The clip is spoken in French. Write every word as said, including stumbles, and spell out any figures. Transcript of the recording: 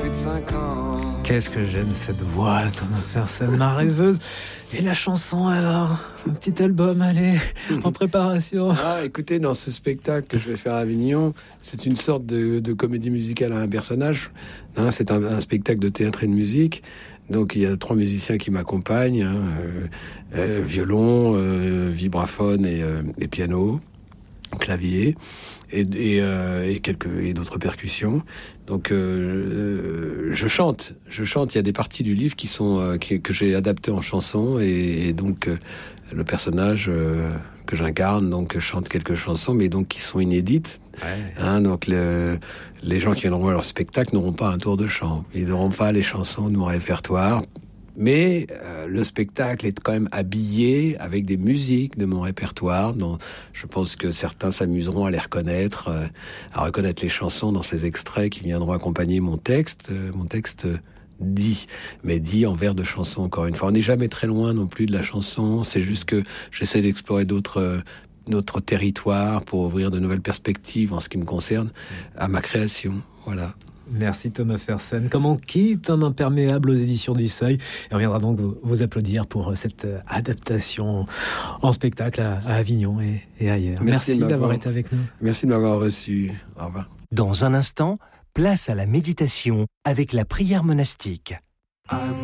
plus de cinq ans. Qu'est-ce que j'aime cette voix, Thomas Fersen, ma rêveuse. Et la chanson alors, un petit album, allez, en préparation. Ah, écoutez, dans ce spectacle que je vais faire à Avignon, c'est une sorte de, de comédie musicale à un personnage. Hein, c'est un, un spectacle de théâtre et de musique. Donc il y a trois musiciens qui m'accompagnent, hein, euh, euh, violon, euh, vibraphone et, euh, et piano, clavier. Et, et, euh, et quelques et d'autres percussions. Donc euh, je chante, je chante. Il y a des parties du livre qui sont euh, qui, que j'ai adaptées en chanson et, et donc euh, le personnage euh, que j'incarne donc chante quelques chansons, mais donc qui sont inédites. Ouais. Hein, donc le, les gens qui viendront à leur spectacle n'auront pas un tour de chant. Ils n'auront pas les chansons de mon répertoire. Mais euh, le spectacle est quand même habillé avec des musiques de mon répertoire. dont je pense que certains s'amuseront à les reconnaître, euh, à reconnaître les chansons dans ces extraits qui viendront accompagner mon texte. Euh, mon texte euh, dit, mais dit en vers de chanson, encore une fois. On n'est jamais très loin non plus de la chanson. C'est juste que j'essaie d'explorer d'autres... Euh, notre territoire pour ouvrir de nouvelles perspectives en ce qui me concerne à ma création. Voilà. Merci Thomas Fersen. Comme on quitte un imperméable aux éditions du Seuil. Et on viendra donc vous, vous applaudir pour cette adaptation en spectacle à, à Avignon et, et ailleurs. Merci, Merci d'avoir été avec nous. Merci de m'avoir reçu. Au revoir. Dans un instant, place à la méditation avec la prière monastique.